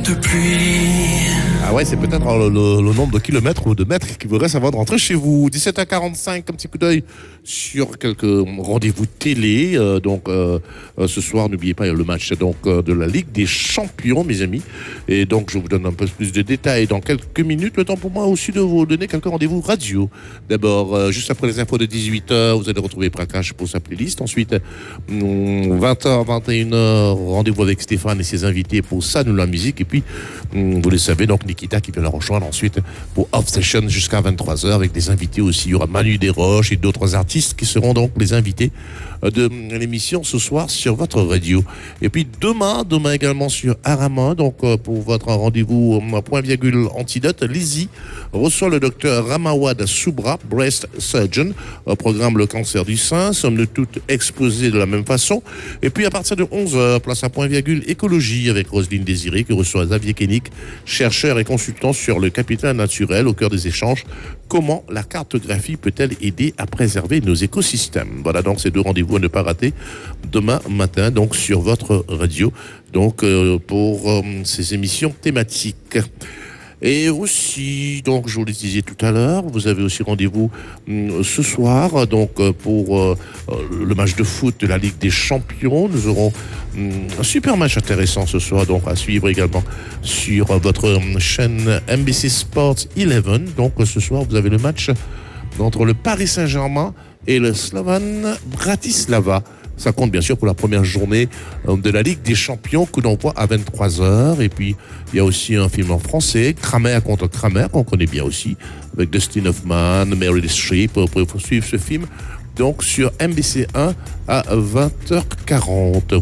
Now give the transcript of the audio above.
de pluie. Ah ouais, c'est peut-être le nombre de kilomètres ou de mètres qui vous reste avant de rentrer chez vous. 17h45, un petit coup d'œil sur quelques rendez-vous télé. Ce soir, n'oubliez pas, il y a le match de la Ligue des Champions, mes amis. Et donc, je vous donne un peu plus de détails dans quelques minutes. Le temps pour moi aussi de vous donner quelques rendez-vous radio. D'abord, juste après les infos de 18h, vous allez retrouver Prakash pour sa playlist. Ensuite, 20h, 21h, rendez-vous avec Stéphane et ses invités pour ça, nous la musique. Et puis, vous le savez, donc Nikita qui vient la rejoindre ensuite pour Off Session jusqu'à 23h avec des invités aussi. Il y aura Manu Desroches et d'autres artistes qui seront donc les invités de l'émission ce soir sur votre radio. Et puis demain également sur Arama, donc pour votre rendez-vous point virgule antidote, Lizzie reçoit le docteur Ramawad Subra, breast surgeon, programme le cancer du sein, sommes-nous toutes exposées de la même façon. Et puis à partir de 11h, place à point virgule écologie avec Roselyne Désiré qui reçoit Xavier Koenig, chercheur et consultant sur le capital naturel au cœur des échanges. Comment la cartographie peut-elle aider à préserver nos écosystèmes? Voilà donc ces deux rendez-vous à ne pas rater demain matin donc sur votre radio donc pour ces émissions thématiques. Et aussi, donc, je vous le disais tout à l'heure, vous avez aussi rendez-vous ce soir, donc, pour le match de foot de la Ligue des Champions. Nous aurons un super match intéressant ce soir, donc, à suivre également sur votre chaîne NBC Sports 11. Donc, ce soir, vous avez le match entre le Paris Saint-Germain et le Slovan Bratislava. Ça compte bien sûr pour la première journée de la Ligue des Champions, coup d'envoi à 23h. Et puis, il y a aussi un film en français, Kramer contre Kramer, qu'on connaît bien aussi, avec Dustin Hoffman, Meryl Streep. Vous pouvez suivre ce film donc sur MBC1 à 20h40.